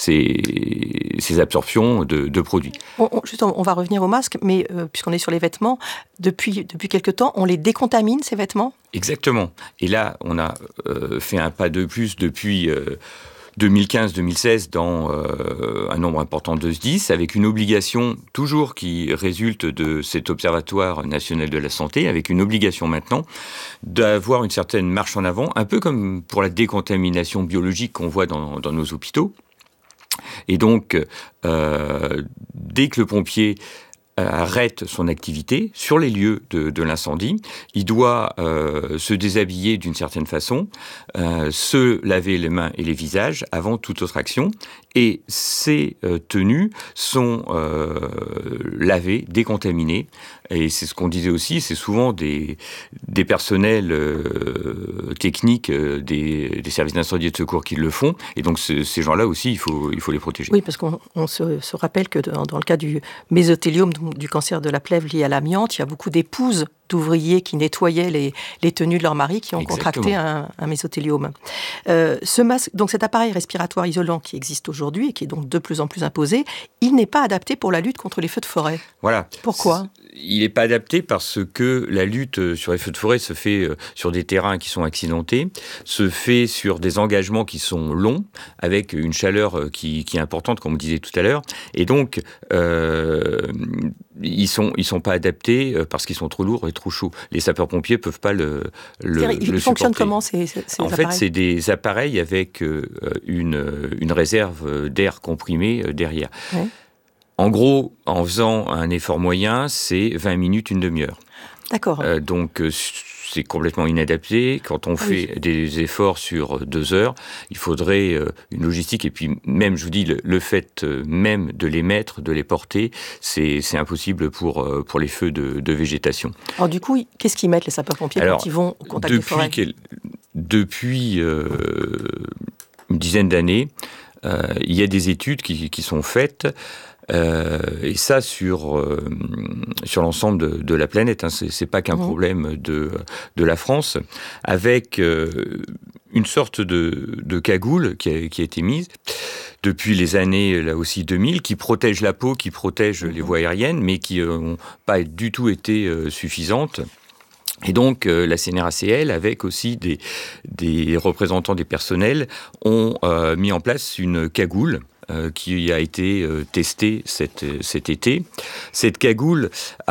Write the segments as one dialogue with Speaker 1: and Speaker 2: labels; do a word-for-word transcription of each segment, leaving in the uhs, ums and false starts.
Speaker 1: ces, ces absorptions de, de produits.
Speaker 2: On, on, juste, on, on va revenir aux masques, mais euh, puisqu'on est sur les vêtements, depuis, depuis quelque temps, on les décontamine, ces vêtements ?
Speaker 1: Exactement. Et là, on a euh, fait un pas de plus depuis euh, deux mille quinze deux mille seize dans euh, un nombre important de S D I S, avec une obligation toujours qui résulte de cet Observatoire national de la santé, avec une obligation maintenant d'avoir une certaine marche en avant, un peu comme pour la décontamination biologique qu'on voit dans, dans nos hôpitaux. Et donc, euh, dès que le pompier arrête son activité sur les lieux de, de l'incendie, il doit euh, se déshabiller d'une certaine façon, euh, se laver les mains et les visages avant toute autre action, et ces euh, tenues sont euh, lavées, décontaminées, et c'est ce qu'on disait aussi, c'est souvent des, des personnels euh, techniques euh, des, des services d'incendie et de secours qui le font, et donc ce, ces gens-là aussi, il faut, il faut les protéger.
Speaker 2: Oui, parce qu'on on se, se rappelle que dans, dans le cas du mésothéliome, du cancer de la plèvre lié à l'amiante, il y a beaucoup d'épouses d'ouvriers qui nettoyaient les, les tenues de leur mari qui ont Exactement. contracté un, un mésothéliome. Euh, ce masque, donc cet appareil respiratoire isolant qui existe aujourd'hui et qui est donc de plus en plus imposé, il n'est pas adapté pour la lutte contre les feux de forêt.
Speaker 1: Voilà.
Speaker 2: Pourquoi ?
Speaker 1: Il n'est pas adapté parce que la lutte sur les feux de forêt se fait sur des terrains qui sont accidentés, se fait sur des engagements qui sont longs, avec une chaleur qui, qui est importante, comme on disait tout à l'heure. Et donc, euh, ils ne sont, ils sont pas adaptés parce qu'ils sont trop lourds et trop chauds. Les sapeurs-pompiers ne peuvent pas le, le,
Speaker 2: ils,
Speaker 1: le
Speaker 2: ils
Speaker 1: supporter.
Speaker 2: fonctionnent comment, ces, ces
Speaker 1: En
Speaker 2: appareils ?
Speaker 1: fait, c'est des appareils avec une, une réserve d'air comprimé derrière. Ouais. En gros, en faisant un effort moyen, c'est vingt minutes, une demi-heure.
Speaker 2: D'accord.
Speaker 1: Euh, donc, euh, c'est complètement inadapté. Quand on ah fait oui. des efforts sur deux heures, il faudrait euh, une logistique. Et puis, même, je vous dis, le, le fait euh, même de les mettre, de les porter, c'est, c'est impossible pour, euh, pour les feux de, de végétation.
Speaker 2: Alors, du coup, qu'est-ce qu'ils mettent, les sapeurs-pompiers, Alors, quand ils vont au contact des forêts ?
Speaker 1: quel, Depuis euh, une dizaine d'années, euh, il y a des études qui, qui sont faites. Euh, et ça sur euh, sur l'ensemble de, de la planète, hein. c'est, c'est pas qu'un mmh. problème de de la France, avec euh, une sorte de de cagoule qui a, qui a été mise depuis les années là aussi deux mille, qui protège la peau, qui protège mmh. les voies aériennes, mais qui n'ont euh, pas du tout été euh, suffisantes. Et donc, euh, la C N R A C L, avec aussi des, des représentants des personnels, ont euh, mis en place une cagoule euh, qui a été euh, testée cet, cet été. Cette cagoule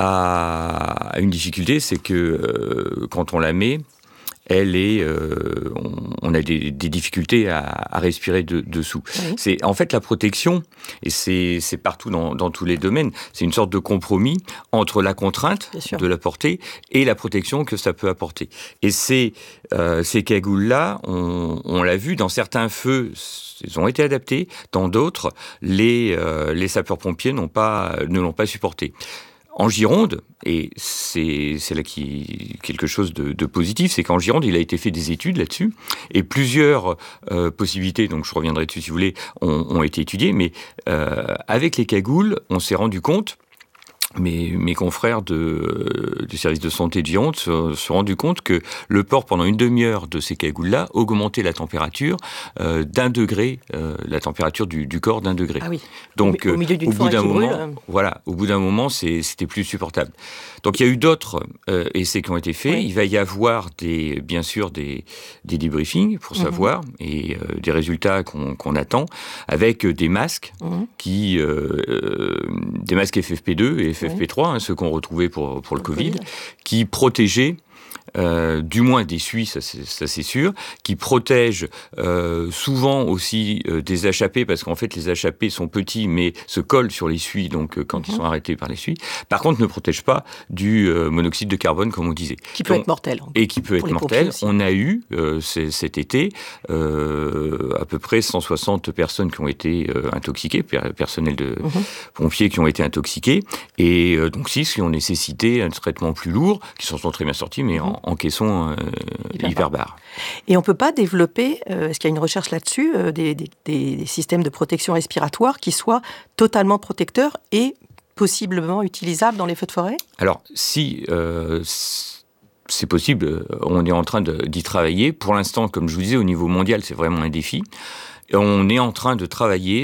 Speaker 1: a, a une difficulté, c'est que euh, quand on la met, elle est, euh, on, on a des, des difficultés à, à respirer de, dessous. Oui. C'est en fait la protection, et c'est, c'est partout dans, dans tous les domaines. C'est une sorte de compromis entre la contrainte de la portée et la protection que ça peut apporter. Et ces, euh, ces cagoules-là, on, on l'a vu dans certains feux, ils ont été adaptés. Dans d'autres, les, euh, les sapeurs-pompiers n'ont pas, ne l'ont pas supporté. En Gironde, et c'est, c'est là qui quelque chose de, de positif, c'est qu'en Gironde, il a été fait des études là-dessus, et plusieurs euh, possibilités, donc je reviendrai dessus si vous voulez, ont, ont été étudiées, mais euh, avec les cagoules, on s'est rendu compte, Mes, mes confrères de, du service de santé de Gironde se sont rendus compte que le port pendant une demi-heure de ces cagoules-là augmentait la température euh, d'un degré, euh, la température du, du corps d'un degré.
Speaker 2: Ah oui.
Speaker 1: Donc,
Speaker 2: au, au, milieu d'une
Speaker 1: au bout d'un moment,
Speaker 2: brûle.
Speaker 1: voilà, au bout d'un moment, c'est, c'était plus supportable. Donc, il y a eu d'autres euh, essais qui ont été faits. Oui. Il va y avoir des, bien sûr des, des debriefings pour savoir mm-hmm. et euh, des résultats qu'on, qu'on attend avec des masques mm-hmm. qui, euh, des masques F F P deux et F F P trois, oui. hein, ceux qu'on retrouvait pour, pour le, le Covid, COVID, qui protégeaient, euh, du moins des suies, ça c'est, ça c'est sûr, qui protègent euh, souvent aussi euh, des échappés, parce qu'en fait les échappés sont petits mais se collent sur les suies, donc euh, quand mm-hmm. ils sont arrêtés par les suies. Par contre, ne protègent pas du euh, monoxyde de carbone, comme on disait.
Speaker 2: Qui peut
Speaker 1: donc,
Speaker 2: être mortel.
Speaker 1: Et qui peut être mortel. On a eu euh, c- cet été euh, à peu près cent soixante personnes qui ont été euh, intoxiquées, per- personnel de mm-hmm. pompiers qui ont été intoxiqués, et euh, donc six qui ont nécessité un traitement plus lourd, qui s'en sont très bien sortis, mais mm-hmm. en en caisson euh, hyperbare.
Speaker 2: Et on ne peut pas développer, euh, est-ce qu'il y a une recherche là-dessus, euh, des, des, des systèmes de protection respiratoire qui soient totalement protecteurs et possiblement utilisables dans les feux de forêt ?
Speaker 1: Alors, si euh, c'est possible, on est en train de, d'y travailler. Pour l'instant, comme je vous disais, au niveau mondial, c'est vraiment un défi. Et on est en train de travailler